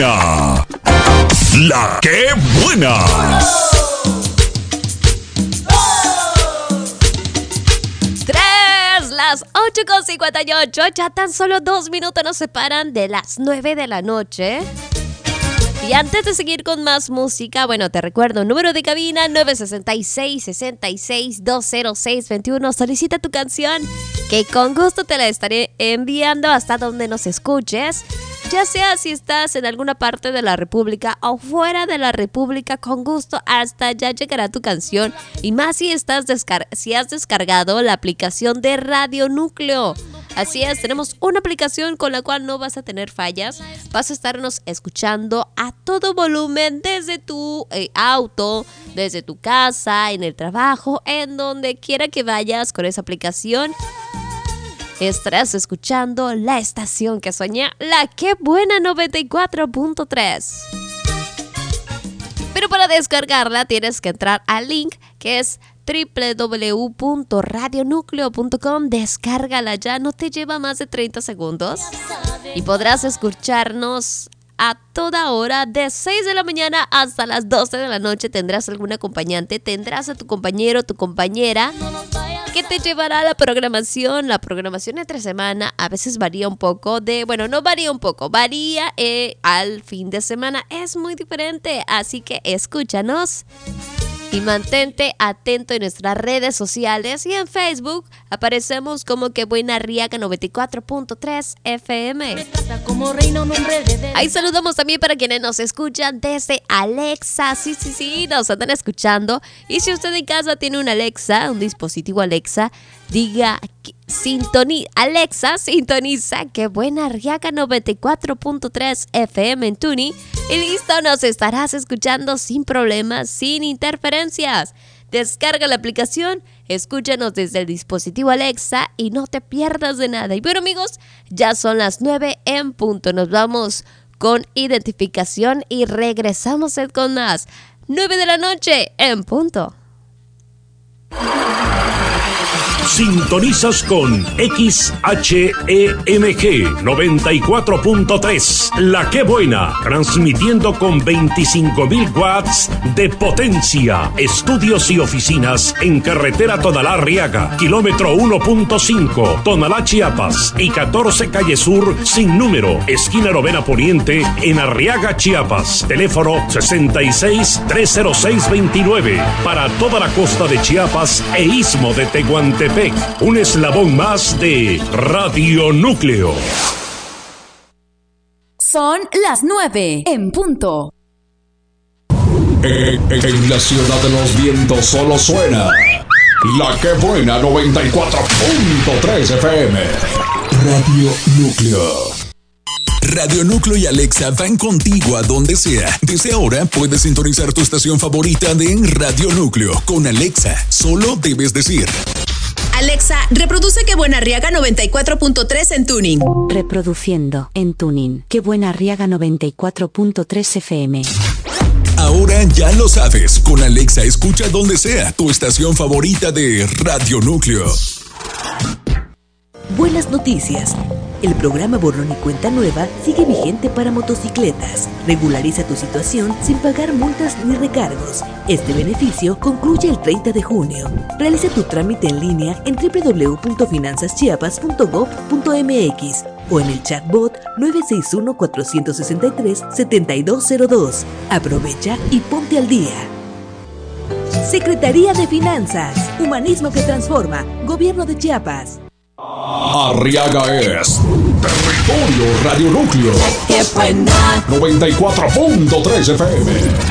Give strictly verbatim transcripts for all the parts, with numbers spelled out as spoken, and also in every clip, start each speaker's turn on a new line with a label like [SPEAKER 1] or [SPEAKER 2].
[SPEAKER 1] buena! ¡La que buena!
[SPEAKER 2] Tres, las ocho con cincuenta y ocho. Ya tan solo dos minutos nos separan de las nueve de la noche. Y antes de seguir con más música, bueno, te recuerdo, número de cabina nueve seis seis, seis seis, dos cero seis dos uno. Solicita tu canción, que con gusto te la estaré enviando hasta donde nos escuches. Ya sea si estás en alguna parte de la República o fuera de la República, con gusto hasta allá llegará tu canción. Y más si, estás descar- si has descargado la aplicación de Radio Núcleo. Así es, tenemos una aplicación con la cual no vas a tener fallas. Vas a estarnos escuchando a todo volumen desde tu eh, auto, desde tu casa, en el trabajo, en donde quiera que vayas con esa aplicación. Estarás escuchando la estación que sueña, la que buena noventa y cuatro punto tres. Pero para descargarla tienes que entrar al link que es doble u doble u doble u punto radio núcleo punto com. Descárgala ya, no te lleva más de treinta segundos y podrás escucharnos a toda hora, de seis de la mañana hasta las doce de la noche. Tendrás algún acompañante, tendrás a tu compañero, tu compañera, que te llevará a la programación. La programación entre semana a veces varía un poco de, bueno, no varía un poco, varía eh, al fin de semana. Es muy diferente, así que escúchanos y mantente atento en nuestras redes sociales. Y en Facebook aparecemos como Que Buena Arriaga noventa y cuatro punto tres F M. Ahí saludamos también para quienes nos escuchan desde Alexa. Sí, sí, sí, nos andan escuchando. Y si usted en casa tiene un Alexa, un dispositivo Alexa, diga sintoniza, Alexa, sintoniza Que Buena Arriaga noventa y cuatro punto tres F M en Tuning. Y listo, nos estarás escuchando sin problemas, sin interferencias. Descarga la aplicación, escúchanos desde el dispositivo Alexa y no te pierdas de nada. Y bueno, amigos, ya son las nueve en punto. Nos vamos con identificación y regresamos con más. nueve de la noche en punto.
[SPEAKER 1] Sintonizas con X H E M G noventa y cuatro punto tres, La Que Buena, transmitiendo con veinticinco mil watts de potencia. Estudios y oficinas en carretera Tonalá-Arriaga, kilómetro uno punto cinco, Tonalá, Chiapas, y catorce calle Sur sin número, esquina Novena Poniente, en Arriaga, Chiapas. Teléfono sesenta y seis, trescientos seis veintinueve, para toda la costa de Chiapas e istmo de Tehuantepec. Un eslabón más de Radio Núcleo.
[SPEAKER 3] Son las nueve en punto.
[SPEAKER 4] En, en, en la ciudad de los vientos solo suena La Que Buena noventa y cuatro punto tres F M. Radio Núcleo.
[SPEAKER 5] Radio Núcleo y Alexa van contigo a donde sea. Desde ahora puedes sintonizar tu estación favorita de Radio Núcleo. Con Alexa, solo debes decir:
[SPEAKER 3] Alexa, reproduce Que Buena Arriaga noventa y cuatro punto tres en Tuning.
[SPEAKER 6] Reproduciendo en Tuning Que Buena Arriaga noventa y cuatro punto tres F M.
[SPEAKER 5] Ahora ya lo sabes. Con Alexa escucha donde sea tu estación favorita de Radio Núcleo.
[SPEAKER 7] Buenas noticias. El programa Borrón y Cuenta Nueva sigue vigente para motocicletas. Regulariza tu situación sin pagar multas ni recargos. Este beneficio concluye el treinta de junio. Realiza tu trámite en línea en doble u doble u doble u punto finanzas chiapas punto gob punto m x o en el chatbot nueve seis uno, cuatro seis tres, siete dos cero dos. Aprovecha y ponte al día. Secretaría de Finanzas. Humanismo que transforma. Gobierno de Chiapas.
[SPEAKER 4] Arriaga es territorio Radio Núcleo.
[SPEAKER 3] ¡Qué buena!
[SPEAKER 4] noventa y cuatro punto tres F M.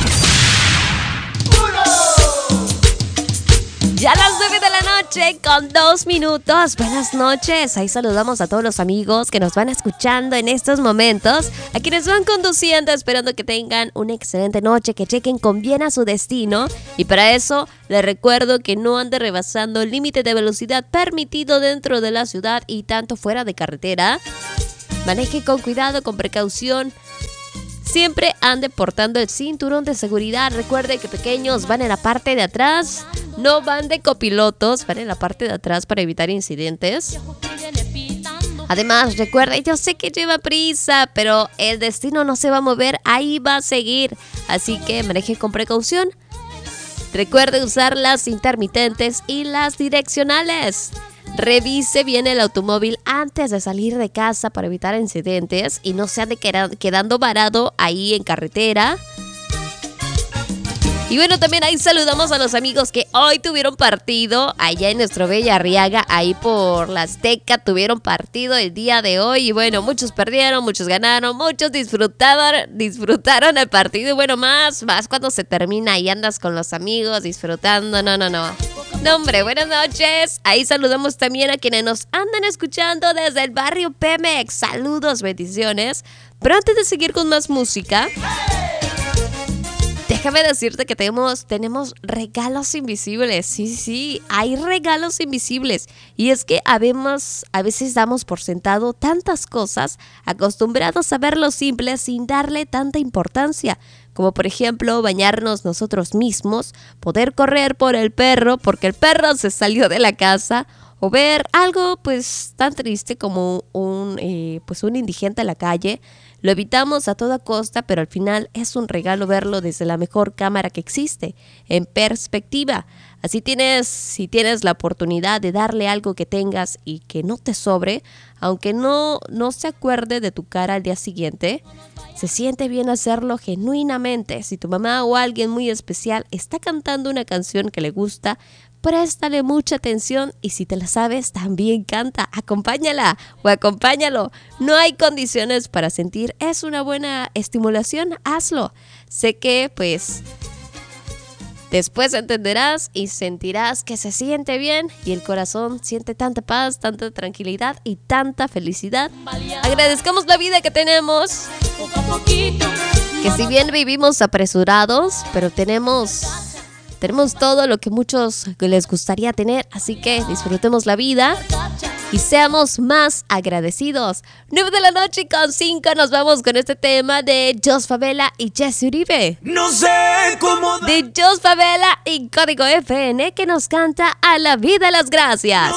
[SPEAKER 2] Ya las nueve de la noche con dos minutos. Buenas noches. Ahí saludamos a todos los amigos que nos van escuchando en estos momentos. A quienes van conduciendo, esperando que tengan una excelente noche, que lleguen con bien a su destino. Y para eso les recuerdo que no ande rebasando el límite de velocidad permitido dentro de la ciudad y tanto fuera de carretera. Maneje con cuidado, con precaución. Siempre ande portando el cinturón de seguridad. Recuerde que pequeños van en la parte de atrás, no van de copilotos, van en la parte de atrás para evitar incidentes. Además, recuerde, yo sé que lleva prisa, pero el destino no se va a mover, ahí va a seguir. Así que maneje con precaución. Recuerde usar las intermitentes y las direccionales. Revise bien el automóvil antes de salir de casa para evitar incidentes y no se ande quedando varado ahí en carretera. Y bueno, también ahí saludamos a los amigos que hoy tuvieron partido allá en nuestro Bella Arriaga, ahí por la Azteca tuvieron partido el día de hoy. Y bueno, muchos perdieron, muchos ganaron, muchos disfrutaron, disfrutaron el partido. Y bueno, más, más cuando se termina y andas con los amigos disfrutando, no, no, no. No, hombre, buenas noches. Ahí saludamos también a quienes nos andan escuchando desde el barrio Pemex. Saludos, bendiciones. Pero antes de seguir con más música, déjame decirte que tenemos, tenemos regalos invisibles. Sí, sí, hay regalos invisibles. Y es que habemos, a veces damos por sentado tantas cosas, acostumbrados a ver lo simple sin darle tanta importancia. Como por ejemplo, bañarnos nosotros mismos, poder correr por el perro porque el perro se salió de la casa, o ver algo pues tan triste como un, eh, pues un indigente en la calle. Lo evitamos a toda costa, pero al final es un regalo verlo desde la mejor cámara que existe, en perspectiva. Así tienes, si tienes la oportunidad de darle algo que tengas y que no te sobre, aunque no, no se acuerde de tu cara al día siguiente, se siente bien hacerlo genuinamente. Si tu mamá o alguien muy especial está cantando una canción que le gusta, préstale mucha atención y si te la sabes, también canta, acompáñala o acompáñalo. No hay condiciones para sentir, es una buena estimulación, hazlo. Sé que pues después entenderás y sentirás que se siente bien y el corazón siente tanta paz, tanta tranquilidad y tanta felicidad. Agradezcamos la vida que tenemos, que si bien vivimos apresurados, pero tenemos... Tenemos todo lo que muchos les gustaría tener, así que disfrutemos la vida y seamos más agradecidos. nueve de la noche con cinco nos vamos con este tema de Jos Favela y Jesse Uribe.
[SPEAKER 8] No sé cómo...
[SPEAKER 2] De Jos Favela y Código F N que nos canta A la vida las gracias.